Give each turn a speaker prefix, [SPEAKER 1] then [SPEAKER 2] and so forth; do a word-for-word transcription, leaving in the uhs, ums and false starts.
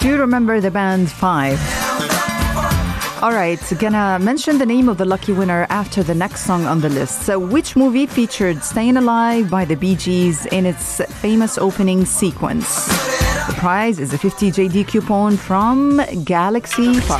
[SPEAKER 1] Do you remember the band Five? All right, gonna mention the name of the lucky winner after the next song on the list. So which movie featured Stayin' Alive by the Bee Gees in its famous opening sequence? The prize is a fifty J D coupon from Galaxy Park.